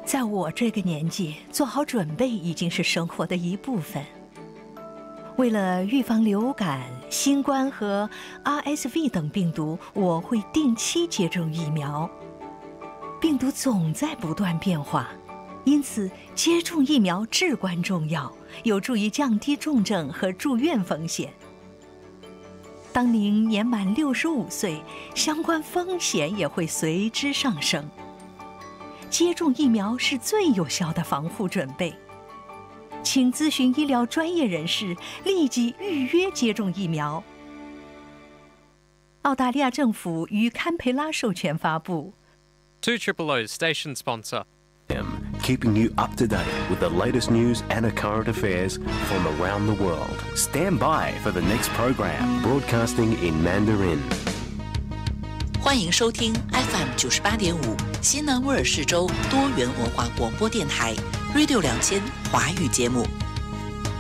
在我这个年纪，做好准备已经是生活的一部分。为了预防流感、新冠和 RSV 等病毒，我会定期接种疫苗。病毒总在不断变化，因此接种疫苗至关重要，有助于降低重症和住院风险。当您年满65岁，相关风险也会随之上升。接种疫苗是最有效的防护准备。请咨询医疗专业人士，立即预约接种疫苗。澳大利亚政府于堪培拉授权发布。 200 station sponsor. Keeping you up to date with the latest news and current affairs from around the world. Stand by for the next program, broadcasting in Mandarin. 欢迎收听 FM 98.5西南威尔士州多元文化广播电台 Radio 2000华语节目。